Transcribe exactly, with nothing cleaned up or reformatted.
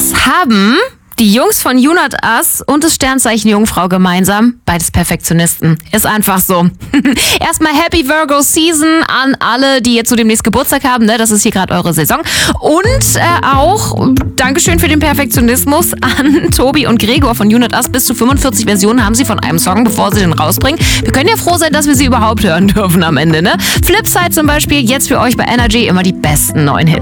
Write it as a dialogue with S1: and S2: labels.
S1: Was haben die Jungs von Junat Us und das Sternzeichen Jungfrau gemeinsam? Beides Perfektionisten. Ist einfach so. Erstmal Happy Virgo Season an alle, die jetzt so demnächst Geburtstag haben. Ne? Das ist hier gerade eure Saison. Und äh, auch Dankeschön für den Perfektionismus an Tobi und Gregor von Junat Us. Bis zu fünfundvierzig Versionen haben sie von einem Song, bevor sie den rausbringen. Wir können ja froh sein, dass wir sie überhaupt hören dürfen am Ende. Ne? Flipside zum Beispiel, jetzt für euch bei Energy immer die besten neuen Hits.